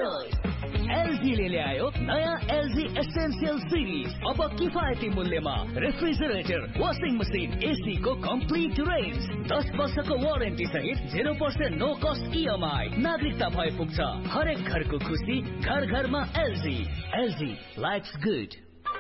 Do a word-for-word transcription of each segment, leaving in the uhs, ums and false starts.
LG ले ल्यायो नयाँ एलजी एसेन्शियल सिरिज। अब किफायती मूल्यमा रेफ्रिजरेटर, वाशिङ मसिन, एसी को कम्प्लिट रेन्ज, दस वर्षको वारेन्टी सहित zero percent no cost EMI. नागरिकता भए पुग्छ। हरेक घरको खुसी, घर घरमा एलजी। LG lives good.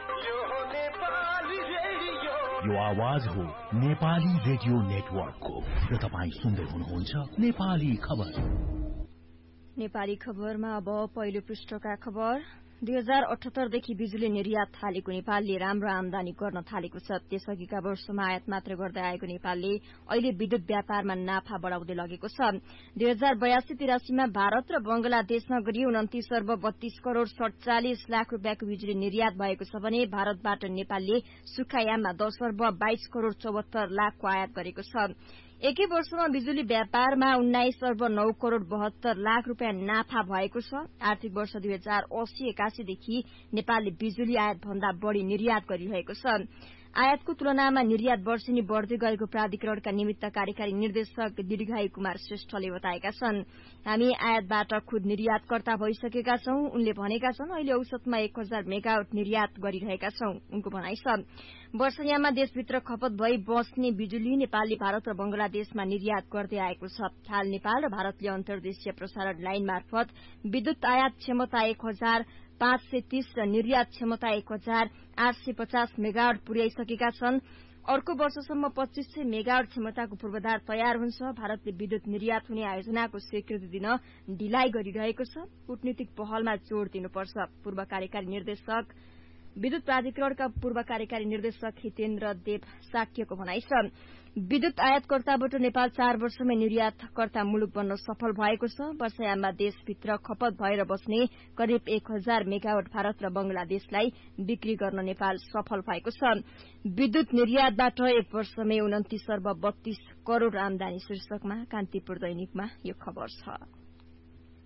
यो आवाज हो नेपाली रेडियो नेटवर्कको र तपाईँ सुन्दै हुनुहुन्छ नेपाली खबर। नेपाली खबरमा अब पहिलो पृष्ठका खबर। दुई हजार अठहत्तरदेखि बिजुली निर्यात थालेको नेपालले राम्रो आमदानी गर्न थालेको छ। त्यसअघिका वर्षमा आयात मात्र गर्दै आएको नेपालले अहिले विद्युत व्यापारमा नाफा बढ़ाउँदै लगेको छ। दुई हजार बयासी तिरासीमा भारत र बंगलादेशमा गरी उन्तिस अर्ब बत्तीस करोड़ सड़चालिस लाख रूपियाँको बिजुली निर्यात भएको छ भने भारतबाट नेपालले सुक्खायाममा दस अर्ब बाइस करोड़ चौहत्तर लाखको आयात गरेको छ। एकै वर्षमा बिजुली व्यापारमा उन्नाइस अर्ब नौ करोड़ बहत्तर लाख रूपियाँ नाफा भएको छ। आर्थिक वर्ष दुई हजार अस्सी एकासीदेखि नेपालले बिजुली आयात भन्दा बढ़ी निर्यात गरिरहेको छ। आयातको तुलनामा निर्यात वर्षेनी बढ़दै गएको प्राधिकरणका निमित्त कार्यकारी निर्देशक दीर्घायु कुमार श्रेष्ठले बताएका छन्। हामी आयातबाट खुद निर्यातकर्ता भइसकेका छौं। उनले भनेका छन् अहिले औसतमा एक हजार मेगावाट निर्यात गरिरहेका छौं। उनको भनाइ छ वर्षयाममा देशभित्र खपत भई बस्ने बिजुली नेपालले भारत र बंगलादेशमा निर्यात गर्दै आएको छ। हाल नेपाल र भारतले अन्तर्देशीय प्रसारण लाइन मार्फत विद्युत आयात क्षमता एक हजार पाँच सय तीस र निर्यात क्षमता एक हजार आठ सय पचास मेगावाट पुर्याइसकेका छन्। अर्को वर्षसम्म पच्चीस सय मेगावाट क्षमताको पूर्वाधार तयार हुन्छ। भारतले विद्युत निर्यात हुने आयोजनाको स्वीकृति दिन ढिलाइ गरिरहेको छ। कूटनीतिक पहलमा जोड़ दिनुपर्छ। पूर्व कार्यकारी निर्देशक विद्युत प्राधिकरणका पूर्व कार्यकारी निर्देशक हितेन्द्र देव साक्यको भनाइ छ विद्युत आयातकर्ताबाट नेपाल चार वर्षमै निर्यातकर्ता मुलुक बन्न सफल भएको छ। वर्षयाममा देशभित्र खपत भएर बस्ने करिब एक हजार मेगावाट भारत र बंगलादेशलाई बिक्री गर्न नेपाल सफल भएको छ। विद्युत निर्यातबाट एक वर्षमै उन्तिस अर्ब बत्तीस करोड़ आमदानी शीर्षकमा कान्तिपुर दैनिकमा यो खबर छ।